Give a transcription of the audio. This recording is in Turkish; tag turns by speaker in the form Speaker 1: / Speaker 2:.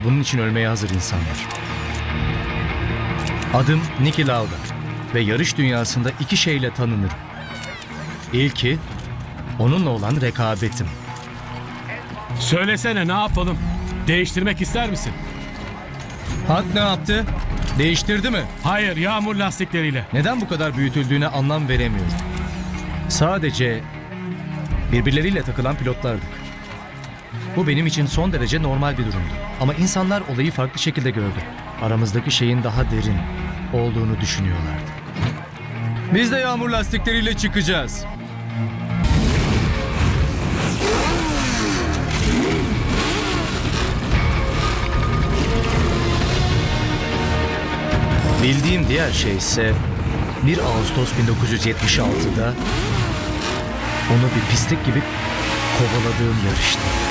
Speaker 1: Bunun için ölmeye hazır insanlar. Adım Niki Lauda ve yarış dünyasında iki şeyle tanınırım. İlki, onunla olan rekabetim.
Speaker 2: Söylesene, ne yapalım? Değiştirmek ister misin?
Speaker 1: Hak ne yaptı? Değiştirdi mi?
Speaker 2: Hayır, yağmur lastikleriyle.
Speaker 1: Neden bu kadar büyütüldüğüne anlam veremiyorum. Sadece birbirleriyle takılan pilotlardık. Bu benim için son derece normal bir durumdu. Ama insanlar olayı farklı şekilde gördü. Aramızdaki şeyin daha derin olduğunu düşünüyorlardı. Biz de yağmur lastikleriyle çıkacağız. Bildiğim diğer şey ise 1 Ağustos 1976'da onu bir pislik gibi kovaladığım yarıştı.